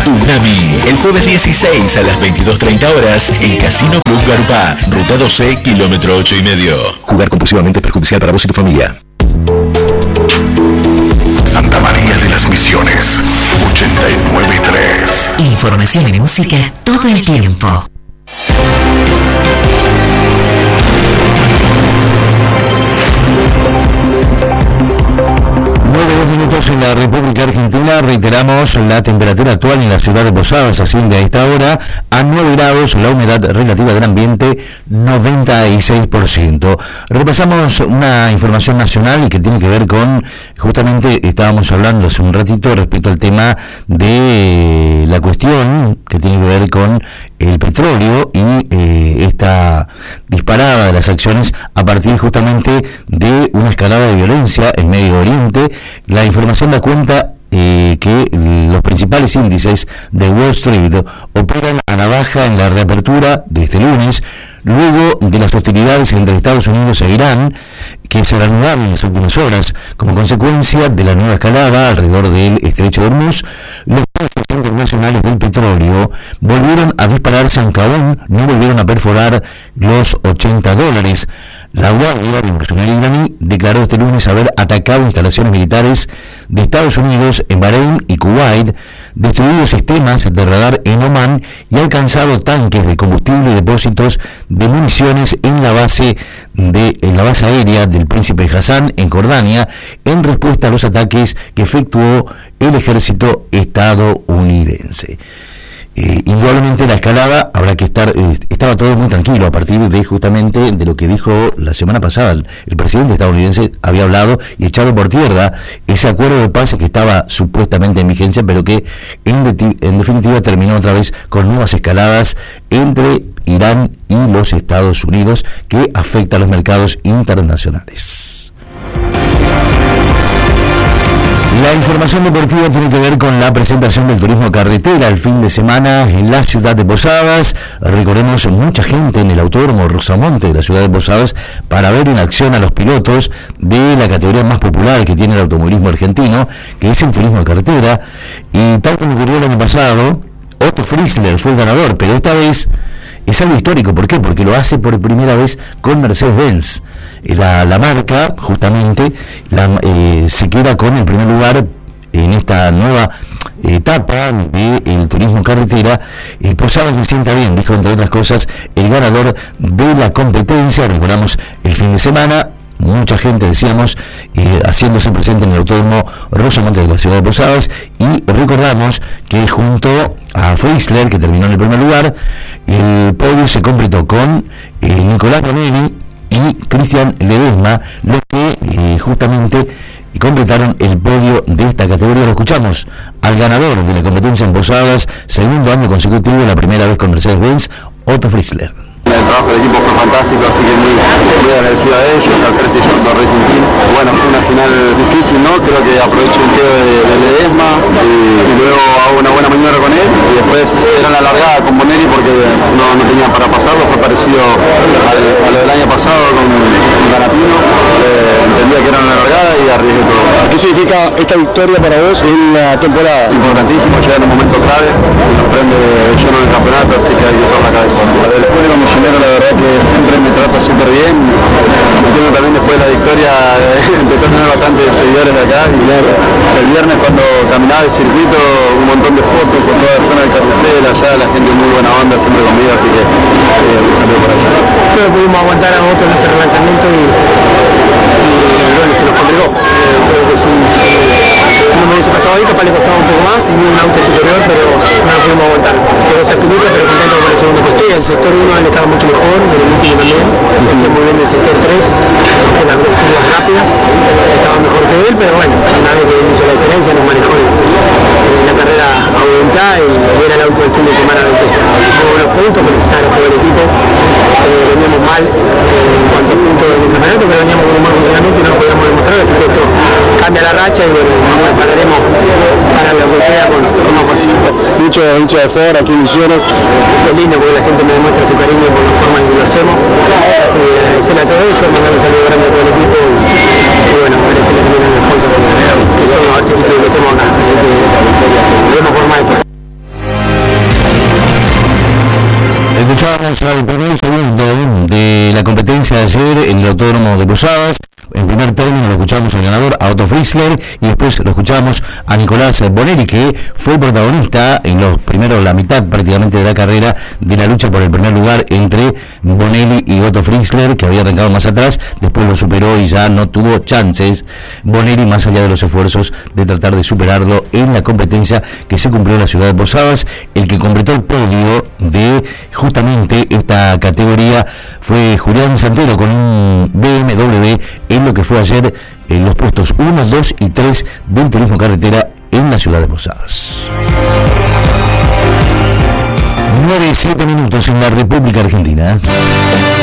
Tsunami, el jueves 16 a las 22:30 horas, el Casino Club Garupá, ruta 12, kilómetro 8,5. Jugar compulsivamente es perjudicial para vos y tu familia. Santa María de las Misiones, 89.3. Información y música todo el tiempo. 9 minutos en la República Argentina. Reiteramos, la temperatura actual en la ciudad de Posadas asciende a esta hora a 9 grados, la humedad relativa del ambiente 96%. Repasamos una información nacional y que tiene que ver con, justamente estábamos hablando hace un ratito respecto al tema de la cuestión que tiene que ver con el petróleo y esta disparada de las acciones a partir justamente de una escalada de violencia en Medio Oriente. La información da cuenta que los principales índices de Wall Street operan a la baja en la reapertura de este lunes, luego de las hostilidades entre Estados Unidos e Irán, que se reanudaron en las últimas horas. Como consecuencia de la nueva escalada alrededor del estrecho de Hormuz, los precios internacionales del petróleo volvieron a dispararse, aunque aún no volvieron a perforar los $80. La Guardia Revolucionaria iraní declaró este lunes haber atacado instalaciones militares de Estados Unidos en Bahrein y Kuwait, destruido sistemas de radar en Omán y alcanzado tanques de combustible y depósitos de municiones en la base aérea del Príncipe Hassan en Jordania, en respuesta a los ataques que efectuó el ejército estadounidense. Indudablemente la escalada habrá que estaba todo muy tranquilo a partir de justamente de lo que dijo la semana pasada el presidente estadounidense. Había hablado y echado por tierra ese acuerdo de paz que estaba supuestamente en vigencia, pero que en definitiva terminó otra vez con nuevas escaladas entre Irán y los Estados Unidos, que afecta a los mercados internacionales. La información deportiva tiene que ver con la presentación del turismo carretera el fin de semana en la ciudad de Posadas. Recordemos, mucha gente en el Autódromo Rosamonte de la ciudad de Posadas para ver en acción a los pilotos de la categoría más popular que tiene el automovilismo argentino, que es el turismo de carretera. Y tal como ocurrió el año pasado, Otto Frizzler fue el ganador, pero esta vez es algo histórico. ¿Por qué? Porque lo hace por primera vez con Mercedes-Benz. La marca, justamente, se queda con el primer lugar en esta nueva etapa del turismo carretera. Posadas se sienta bien, dijo entre otras cosas el ganador de la competencia. Recordamos el fin de semana, mucha gente, decíamos, haciéndose presente en el Autódromo Rosamonte de la ciudad de Posadas, y recordamos que junto a Frizzler, que terminó en el primer lugar, el podio se completó con Nicolás Bonelli y Cristian Ledesma, los que justamente completaron el podio de esta categoría. Lo escuchamos al ganador de la competencia en Posadas, segundo año consecutivo, la primera vez con Mercedes-Benz, Otto Frizzler. El trabajo del equipo fue fantástico, así que muy agradecido a ellos, al Prestige Auto Racing Team. Bueno, fue una final difícil, ¿no? Creo que aprovecho un quedo de Ledesma y luego hago una buena maniobra con él, y después era la largada con Bonelli porque no tenía para pasarlo. Fue parecido a lo del año pasado con Garapino. Entendía que era una largada y arriesgué todo. ¿Qué significa esta victoria para vos en la temporada? Importantísimo, llegar en un momento clave, nos prende lleno del campeonato, así que hay que usar la cabeza. El público misionero, la verdad que siempre me trata súper bien. Entiendo también después de la victoria empezó a tener bastantes seguidores de acá, y el viernes cuando caminaba el circuito, un montón de fotos con toda la zona del carrusel, allá la gente muy buena onda, siempre conmigo, así que un saludo por allá. Creo que pudimos aguantar a otros en ese relanzamiento y bueno, se nos complicó. Creo que si no me hubiese pasado ahí, capaz le costaba un poco más, tenía un auto superior, pero no lo pudimos aguantar. Quedó esa pinita, pero contento con el segundo puesto. El sector 1 él estaba mucho mejor, en el último también, se hacía muy bien el sector 3, en las dos curvas rápidas, estaba mejor que él, pero bueno, una vez que hizo la diferencia, nos manejó la carrera a voluntad y era el auto del fin de semana de ese. Muy buenos puntos, felicitar a todo el equipo. Veníamos mal en cuanto a puntos del campeonato, pero veníamos con un buen funcionamiento y no lo podíamos demostrar, así que esto cambia la racha y bueno, no pararemos para lo que queda con más fuerza. Mucho hincha de fuera, aquí en Misiones. Es lindo porque la gente me demuestra su cariño por la forma en que lo hacemos. Así que agradecerle a todos ellos, mandar un saludo grande a todo el equipo y bueno, agradecerle también a los sponsors que son los artífices que estemos acá. Así que nos vemos por más después. competencia de ayer en el Autódromo de Posadas. En primer término lo escuchamos al ganador, a Otto Frizzler, y después lo escuchamos a Nicolás Bonelli, que fue el protagonista en la mitad prácticamente de la carrera, de la lucha por el primer lugar entre Bonelli y Otto Frizzler, que había arrancado más atrás, después lo superó y ya no tuvo chances Bonelli, más allá de los esfuerzos de tratar de superarlo en la competencia que se cumplió en la ciudad de Posadas. El que completó el podio de justamente esta categoría fue Julián Santero con un BMW en lo que fue ayer en los puestos 1, 2 y 3 del turismo carretera en la ciudad de Posadas. 9 y 7 minutos en la República Argentina.